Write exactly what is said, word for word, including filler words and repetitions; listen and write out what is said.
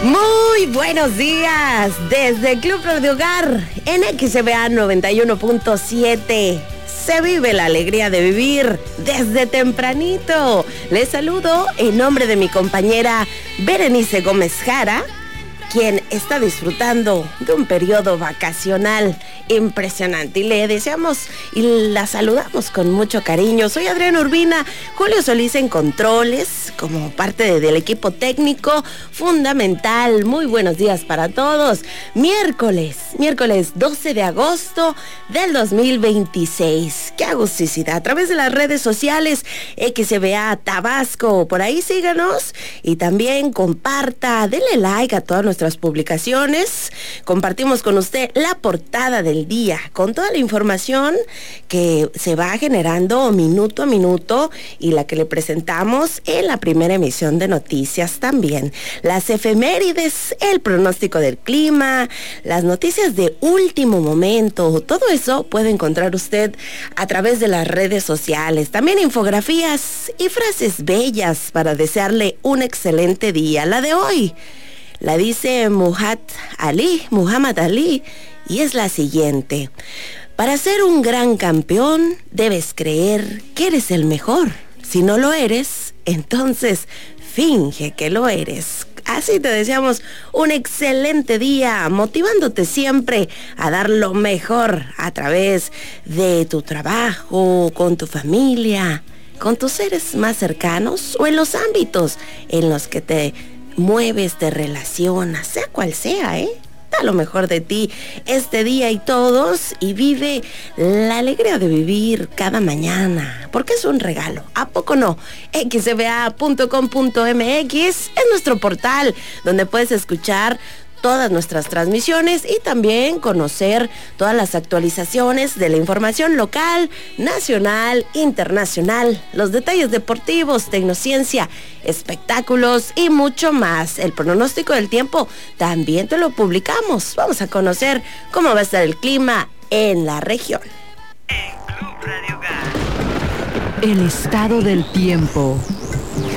Muy buenos días desde Club Radio Hogar en X B A noventa y uno punto siete. Se vive la alegría de vivir desde tempranito. Les saludo en nombre de mi compañera Berenice Gómez Jara, quien está disfrutando de un periodo vacacional impresionante. Y le deseamos y la saludamos con mucho cariño. Soy Adriana Urbina, Julio Solís en controles, como parte de, del equipo técnico fundamental. Muy buenos días para todos. Miércoles, miércoles doce de agosto del dos mil veintiséis. ¡Qué agusticidad! A través de las redes sociales, X B A Tabasco, por ahí síganos y también comparta, denle like a todas nuestras publicaciones. Compartimos con usted la portada del día con toda la información que se va generando minuto a minuto y la que le presentamos en la primera emisión de noticias también. Las efemérides, el pronóstico del clima, las noticias de último momento, todo eso puede encontrar usted a través de las redes sociales. También infografías y frases bellas para desearle un excelente día. La de hoy la dice Muhammad Ali, Muhammad Ali, y es la siguiente: para ser un gran campeón debes creer que eres el mejor. Si no lo eres, entonces finge que lo eres. Así te deseamos un excelente día, motivándote siempre a dar lo mejor a través de tu trabajo, con tu familia, con tus seres más cercanos o en los ámbitos en los que te mueves, te relacionas, sea cual sea, ¿eh? Da lo mejor de ti este día y todos, y vive la alegría de vivir cada mañana, porque es un regalo, ¿a poco no? X B A punto com punto M X es nuestro portal donde puedes escuchar todas nuestras transmisiones y también conocer todas las actualizaciones de la información local, nacional, internacional, los detalles deportivos, tecnociencia, espectáculos y mucho más. El pronóstico del tiempo también te lo publicamos. Vamos a conocer cómo va a estar el clima en la región. En Club Radio Hogar, el estado del tiempo.